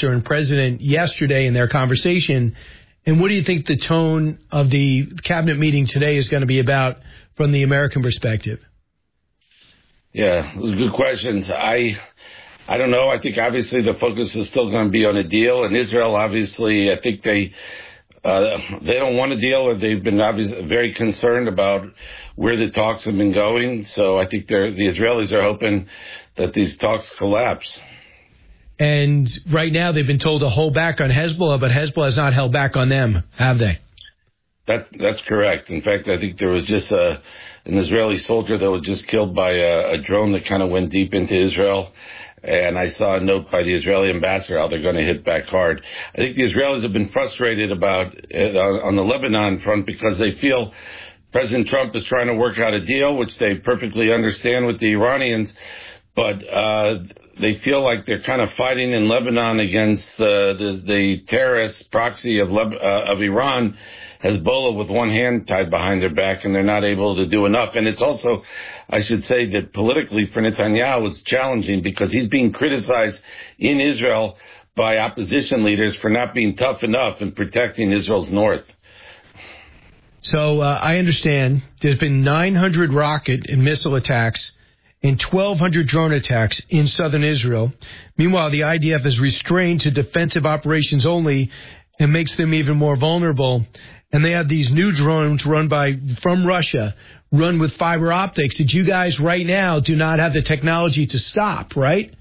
Minister and President yesterday in their conversation. And what do you think the tone of the cabinet meeting today is going to be about from the American perspective? Yeah, those are good questions. I don't know. I think obviously the focus is still going to be on a deal. And Israel, obviously, I think they don't want a deal, or they've been obviously very concerned about where the talks have been going. So I think the Israelis are hoping that these talks collapse. And right now they've been told to hold back on Hezbollah, but Hezbollah has not held back on them, have they? That's correct. In fact, I think there was just an Israeli soldier that was just killed by a drone that kind of went deep into Israel. And I saw a note by the Israeli ambassador how they're going to hit back hard. I think the Israelis have been frustrated about on the Lebanon front because they feel President Trump is trying to work out a deal, which they perfectly understand with the Iranians, but they feel like they're kind of fighting in Lebanon against the terrorist proxy of Iran, Hezbollah, with one hand tied behind their back, and they're not able to do enough. And it's also, I should say, that politically for Netanyahu it's challenging because he's being criticized in Israel by opposition leaders for not being tough enough in protecting Israel's north. So I understand there's been 900 rocket and missile attacks and 1,200 drone attacks in southern Israel. Meanwhile, the IDF is restrained to defensive operations only and makes them even more vulnerable. And they have these new drones from Russia, run with fiber optics that you guys right now do not have the technology to stop, right?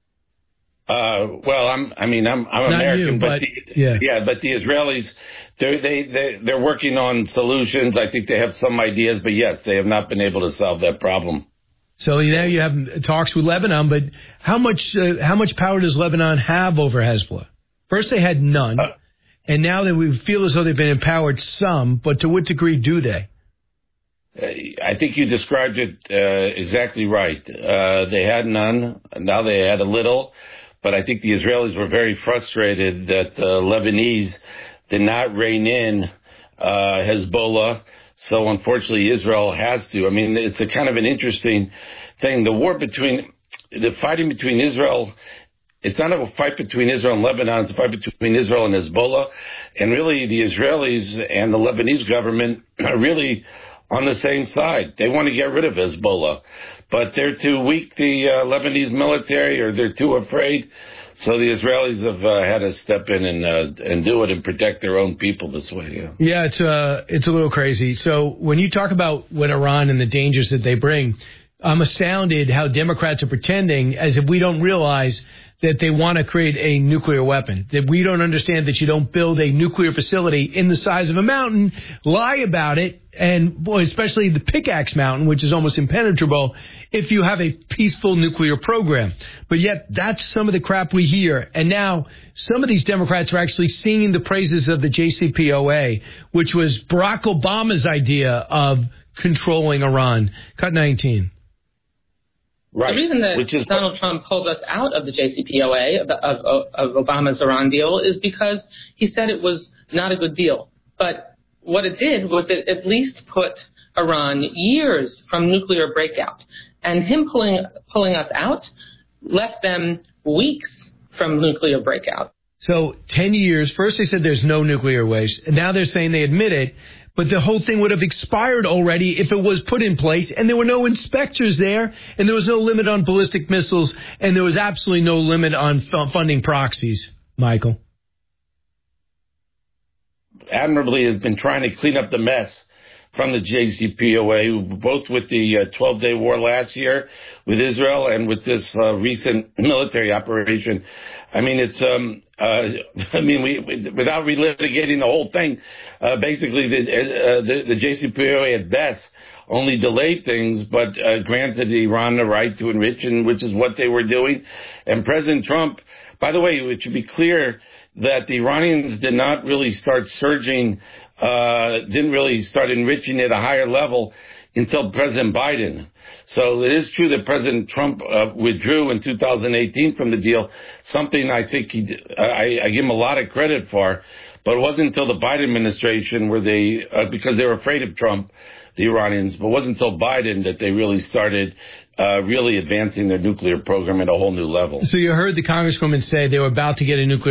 Well, I'm American, you, but the Israelis, they're working on solutions. I think they have some ideas, but yes, they have not been able to solve that problem. So now you have talks with Lebanon, but how much power does Lebanon have over Hezbollah? First they had none, and now that we feel as though they've been empowered some, but to what degree do they? I think you described it exactly right. They had none, now they had a little, but I think the Israelis were very frustrated that the Lebanese did not rein in Hezbollah. So unfortunately, Israel has to. I mean, it's a kind of an interesting thing. The fighting between Israel, it's not a fight between Israel and Lebanon. It's a fight between Israel and Hezbollah. And really, the Israelis and the Lebanese government are really on the same side. They want to get rid of Hezbollah, but they're too weak, the Lebanese military, or they're too afraid. So the Israelis have had to step in and do it and protect their own people this way. Yeah, it's a little crazy. So when you talk about what Iran and the dangers that they bring, I'm astounded how Democrats are pretending as if we don't realize that they want to create a nuclear weapon, that we don't understand that you don't build a nuclear facility in the size of a mountain, lie about it, and boy, especially the Pickaxe Mountain, which is almost impenetrable, if you have a peaceful nuclear program. But yet, that's some of the crap we hear. And now, some of these Democrats are actually singing the praises of the JCPOA, which was Barack Obama's idea of controlling Iran. Cut 19. Right. The reason that Donald Trump pulled us out of the JCPOA, of Obama's Iran deal, is because he said it was not a good deal. But what it did was it at least put Iran years from nuclear breakout. And him pulling us out left them weeks from nuclear breakout. So 10 years, first they said there's no nuclear waste, and now they're saying they admit it. But the whole thing would have expired already if it was put in place, and there were no inspectors there, and there was no limit on ballistic missiles, and there was absolutely no limit on funding proxies. Michael? Admirably has been trying to clean up the mess from the JCPOA, both with the 12-day war last year with Israel and with this recent military operation. I mean, it's without relitigating the whole thing, basically the JCPOA at best only delayed things, but granted Iran the right to enrich, and which is what they were doing. And President Trump, by the way, it should be clear that the Iranians did not really start surging, didn't really start enriching at a higher level until President Biden. So it is true that President Trump withdrew in 2018 from the deal, something I think I give him a lot of credit for, but it wasn't until the Biden administration where they, because they were afraid of Trump, the Iranians, but it wasn't until Biden that they really started really advancing their nuclear program at a whole new level. So you heard the congresswoman say they were about to get a nuclear